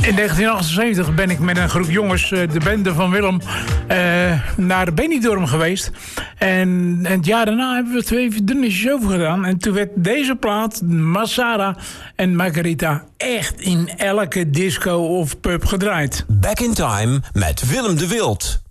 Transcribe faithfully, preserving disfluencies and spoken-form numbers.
In negentien achtenzeventig ben ik met een groep jongens, de bende van Willem, uh, naar Benidorm geweest. En, en het jaar daarna hebben we twee dunnetjes over gedaan. En toen werd deze plaat, Masada en Margarita, echt in elke disco of pub gedraaid. Back in Time met Willem de Wild.